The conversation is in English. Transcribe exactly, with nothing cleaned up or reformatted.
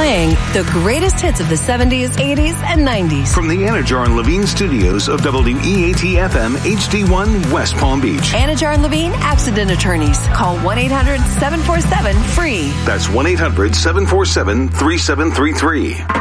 playing the greatest hits of the seventies, eighties, and nineties. From the Anajar and Levine studios of W E A T F M H D one West Palm Beach. Anajar and Levine Accident Attorneys. Call one eight hundred seven four seven FREE. That's one eight hundred seven four seven three seven three three.